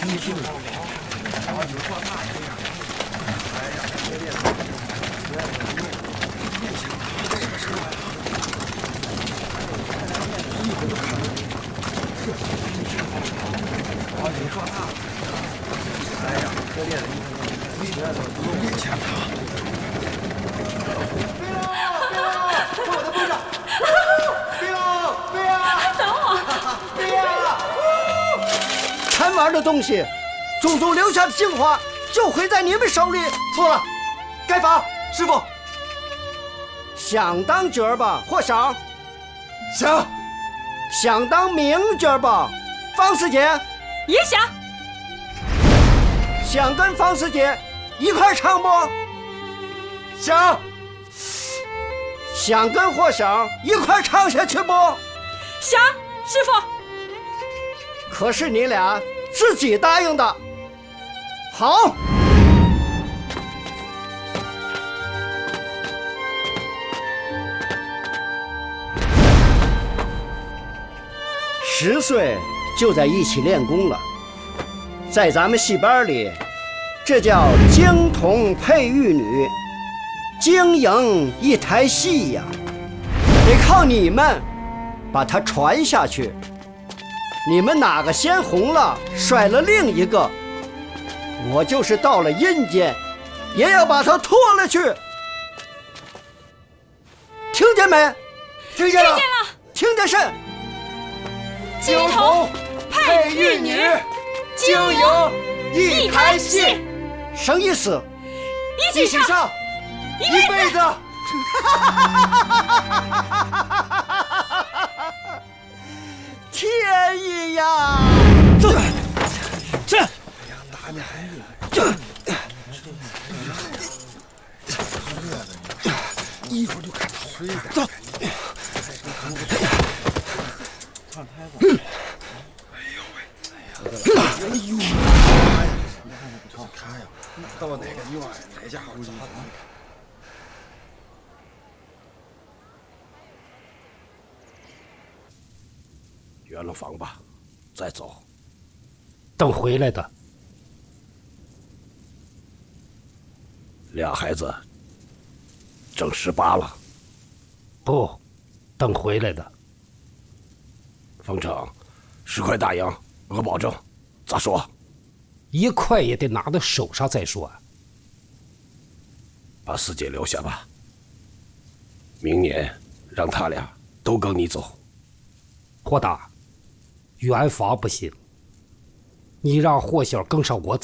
贪玩的东西，祖宗留下的精华就毁在你们手里。 错了，该罚。师傅， 想当角儿吧，霍小。 想。 想当名角吧，方四姐。 也想。 想跟方四姐一块唱不？ 想。 想跟霍小一块唱下去不？ 想，师傅。 可是你俩自己答应的。好。10岁就在一起练功了，在咱们戏班里，这叫精童配玉女，经营一台戏呀，得靠你们把它传下去。你们哪个先红了，甩了另一个，我就是到了阴间，也要把它拖了去。听见没？ 听见了。 听见了。 听见甚？ 精童配玉女，经营一台戏。 什么意思？ 一起上， 一辈子。 天意呀！ 这，哎呀，打你孩子！一会儿就开始走。哎呦！看呀，到哪个院哪家伙？ 圆了房吧，再走。 等回来的。 俩孩子正18了。 不，等回来的。 方程，10块大洋，我保证。咋说 ？1块也得拿到手上再说啊。 把四姐留下吧，明年让他俩都跟你走。 霍大，圆房不行，你让霍小跟上我走。